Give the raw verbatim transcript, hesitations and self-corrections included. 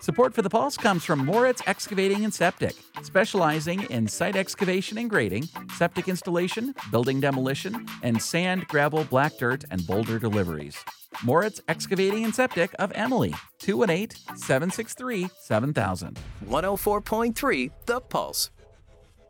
Support for The Pulse comes from Moritz Excavating and Septic, specializing in site excavation and grading, septic installation, building demolition, and sand, gravel, black dirt, and boulder deliveries. Moritz Excavating and Septic of Emily, two one eight, seven six three, seven thousand. one oh four point three The Pulse.